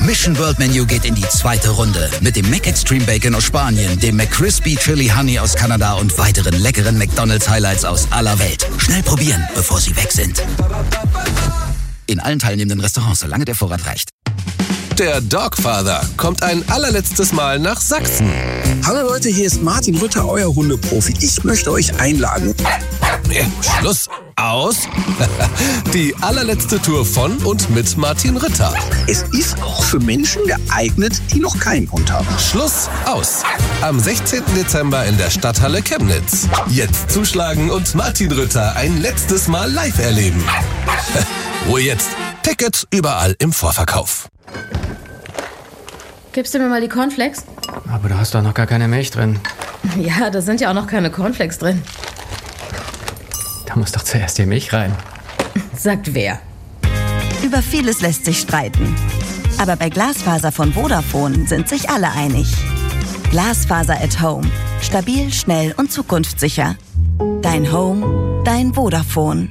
Mission World Menu geht in die zweite Runde. Mit dem McExtreme Bacon aus Spanien, dem McCrispy Chili Honey aus Kanada und weiteren leckeren McDonald's Highlights aus aller Welt. Schnell probieren, bevor sie weg sind. In allen teilnehmenden Restaurants, solange der Vorrat reicht. Der Dogfather kommt ein allerletztes Mal nach Sachsen. Hallo Leute, hier ist Martin Rütter, euer Hundeprofi. Ich möchte euch einladen. Schluss, aus. Die allerletzte Tour von und mit Martin Rütter. Es ist auch für Menschen geeignet, die noch keinen Hund haben. Schluss, aus. Am 16. Dezember in der Stadthalle Chemnitz. Jetzt zuschlagen und Martin Rütter ein letztes Mal live erleben. Ruhe jetzt. Tickets überall im Vorverkauf. Gibst du mir mal die Cornflakes? Aber du hast doch noch gar keine Milch drin. Ja, da sind ja auch noch keine Cornflakes drin. Da muss doch zuerst die Milch rein. Sagt wer? Über vieles lässt sich streiten. Aber bei Glasfaser von Vodafone sind sich alle einig. Glasfaser at Home. Stabil, schnell und zukunftssicher. Dein Home, dein Vodafone.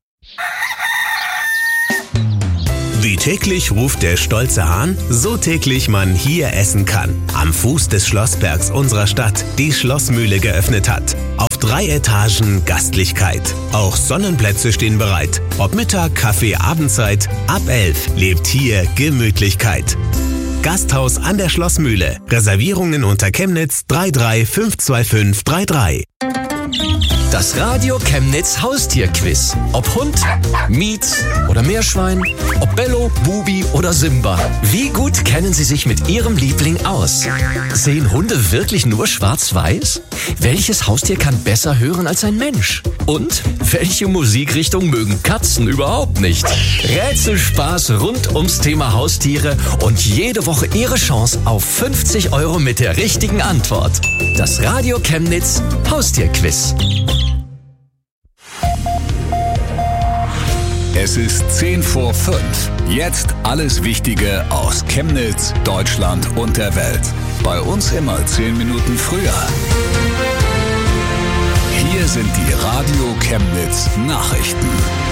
Wie täglich ruft der stolze Hahn, so täglich man hier essen kann. Am Fuß des Schlossbergs unserer Stadt die Schlossmühle geöffnet hat. Auf 3 Etagen Gastlichkeit. Auch Sonnenplätze stehen bereit. Ob Mittag, Kaffee, Abendzeit, ab 11 lebt hier Gemütlichkeit. Gasthaus an der Schlossmühle. Reservierungen unter Chemnitz 3352533. Das Radio Chemnitz Haustierquiz. Ob Hund, Miet oder Meerschwein, ob Bello, Bubi oder Simba. Wie gut kennen Sie sich mit Ihrem Liebling aus? Sehen Hunde wirklich nur schwarz-weiß? Welches Haustier kann besser hören als ein Mensch? Und welche Musikrichtung mögen Katzen überhaupt nicht? Rätselspaß rund ums Thema Haustiere und jede Woche Ihre Chance auf 50 € mit der richtigen Antwort. Das Radio Chemnitz Haustierquiz. Es ist 10 vor 5. Jetzt alles Wichtige aus Chemnitz, Deutschland und der Welt. Bei uns immer 10 Minuten früher. Hier sind die Radio Chemnitz Nachrichten.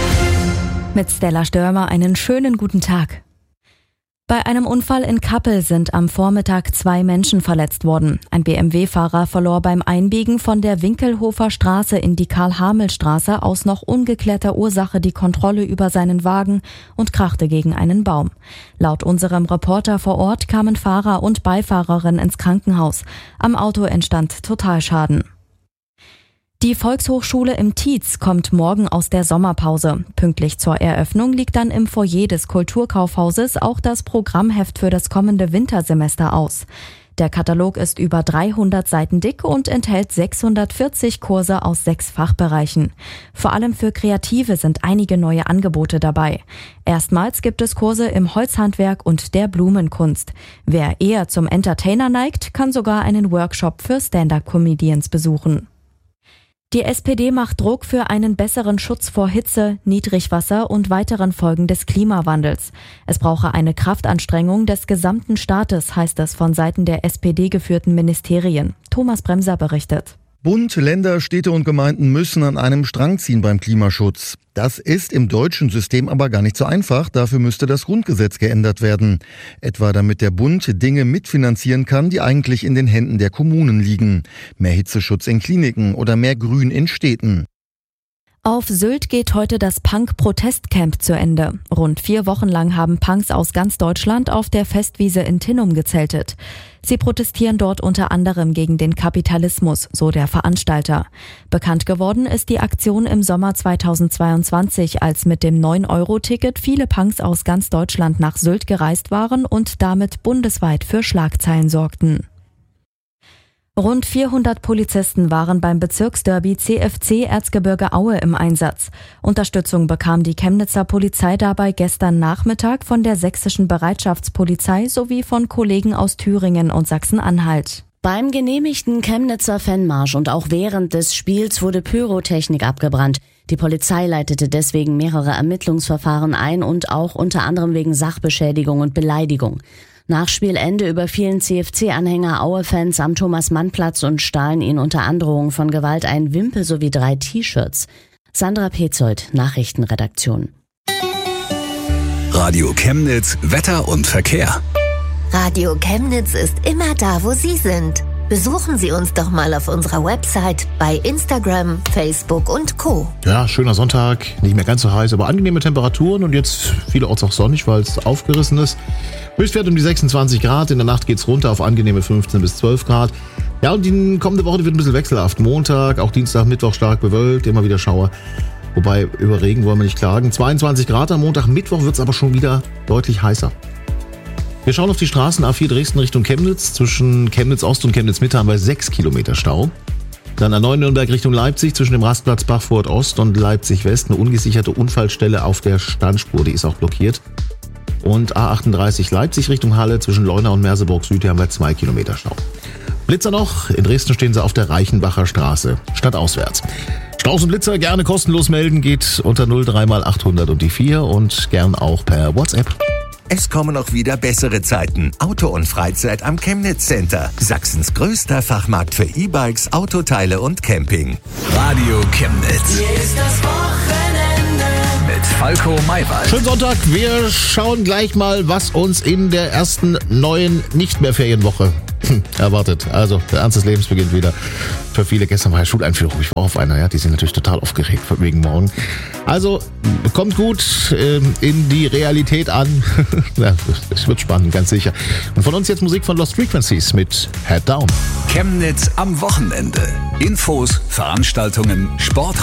Mit Stella Störmer einen schönen guten Tag. Bei einem Unfall in Kappel sind am Vormittag 2 Menschen verletzt worden. Ein BMW-Fahrer verlor beim Einbiegen von der Winkelhofer Straße in die Karl-Hamel-Straße aus noch ungeklärter Ursache die Kontrolle über seinen Wagen und krachte gegen einen Baum. Laut unserem Reporter vor Ort kamen Fahrer und Beifahrerin ins Krankenhaus. Am Auto entstand Totalschaden. Die Volkshochschule im Tietz kommt morgen aus der Sommerpause. Pünktlich zur Eröffnung liegt dann im Foyer des Kulturkaufhauses auch das Programmheft für das kommende Wintersemester aus. Der Katalog ist über 300 Seiten dick und enthält 640 Kurse aus 6 Fachbereichen. Vor allem für Kreative sind einige neue Angebote dabei. Erstmals gibt es Kurse im Holzhandwerk und der Blumenkunst. Wer eher zum Entertainer neigt, kann sogar einen Workshop für Stand-up-Comedians besuchen. Die SPD macht Druck für einen besseren Schutz vor Hitze, Niedrigwasser und weiteren Folgen des Klimawandels. Es brauche eine Kraftanstrengung des gesamten Staates, heißt es von Seiten der SPD geführten Ministerien. Thomas Bremser berichtet. Bund, Länder, Städte und Gemeinden müssen an einem Strang ziehen beim Klimaschutz. Das ist im deutschen System aber gar nicht so einfach. Dafür müsste das Grundgesetz geändert werden. Etwa damit der Bund Dinge mitfinanzieren kann, die eigentlich in den Händen der Kommunen liegen. Mehr Hitzeschutz in Kliniken oder mehr Grün in Städten. Auf Sylt geht heute das Punk-Protestcamp zu Ende. Rund 4 Wochen lang haben Punks aus ganz Deutschland auf der Festwiese in Tinnum gezeltet. Sie protestieren dort unter anderem gegen den Kapitalismus, so der Veranstalter. Bekannt geworden ist die Aktion im Sommer 2022, als mit dem 9-Euro-Ticket viele Punks aus ganz Deutschland nach Sylt gereist waren und damit bundesweit für Schlagzeilen sorgten. Rund 400 Polizisten waren beim Bezirksderby CFC Erzgebirge Aue im Einsatz. Unterstützung bekam die Chemnitzer Polizei dabei gestern Nachmittag von der sächsischen Bereitschaftspolizei sowie von Kollegen aus Thüringen und Sachsen-Anhalt. Beim genehmigten Chemnitzer Fanmarsch und auch während des Spiels wurde Pyrotechnik abgebrannt. Die Polizei leitete deswegen mehrere Ermittlungsverfahren ein und auch unter anderem wegen Sachbeschädigung und Beleidigung. Nach Spielende überfielen CFC-Anhänger Aue-Fans am Thomas-Mann-Platz und stahlen ihnen unter Androhung von Gewalt einen Wimpel sowie 3 T-Shirts. Sandra Petzold, Nachrichtenredaktion. Radio Chemnitz, Wetter und Verkehr. Radio Chemnitz ist immer da, wo Sie sind. Besuchen Sie uns doch mal auf unserer Website, bei Instagram, Facebook und Co. Ja, schöner Sonntag, nicht mehr ganz so heiß, aber angenehme Temperaturen und jetzt vielerorts auch sonnig, weil es aufgerissen ist. Höchstwert um die 26 Grad, in der Nacht geht's runter auf angenehme 15 bis 12 Grad. Ja, und die kommende Woche wird ein bisschen wechselhaft. Montag, auch Dienstag, Mittwoch stark bewölkt, immer wieder Schauer. Wobei, über Regen wollen wir nicht klagen. 22 Grad am Montag, Mittwoch wird's aber schon wieder deutlich heißer. Wir schauen auf die Straßen A4 Dresden Richtung Chemnitz. Zwischen Chemnitz Ost und Chemnitz Mitte haben wir 6 Kilometer Stau. Dann A9 Nürnberg Richtung Leipzig zwischen dem Rastplatz Bachfurt Ost und Leipzig West. Eine ungesicherte Unfallstelle auf der Standspur, die ist auch blockiert. Und A38 Leipzig Richtung Halle zwischen Leuna und Merseburg Süd, hier haben wir 2 Kilometer Stau. Blitzer noch, in Dresden stehen sie auf der Reichenbacher Straße, stadtauswärts. Staus und Blitzer gerne kostenlos melden, geht unter 03 mal 800 und die 4 und gern auch per WhatsApp. Es kommen auch wieder bessere Zeiten. Auto und Freizeit am Chemnitz Center. Sachsens größter Fachmarkt für E-Bikes, Autoteile und Camping. Radio Chemnitz. Hier ist das Wochenende. Mit Falco Maywald. Schönen Sonntag. Wir schauen gleich mal, was uns in der ersten neuen Nicht-mehr-Ferienwoche erwartet. Also, der Ernst des Lebens beginnt wieder. Für viele, gestern war ja Schuleinführung. Ich war auf einer, ja, die sind natürlich total aufgeregt wegen morgen. Also, kommt gut in die Realität an. Ja, es wird spannend, ganz sicher. Und von uns jetzt Musik von Lost Frequencies mit Head Down. Chemnitz am Wochenende. Infos, Veranstaltungen, Sport.